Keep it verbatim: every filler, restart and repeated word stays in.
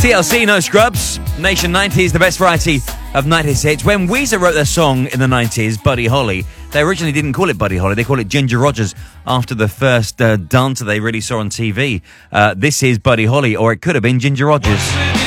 T L C, No Scrubs. Nation nineties, the best variety of nineties hits. When Weezer wrote their song in the nineties, Buddy Holly, they originally didn't call it Buddy Holly. They called it Ginger Rogers after the first uh, dancer they really saw on T V. Uh, this is Buddy Holly, or it could have been Ginger Rogers.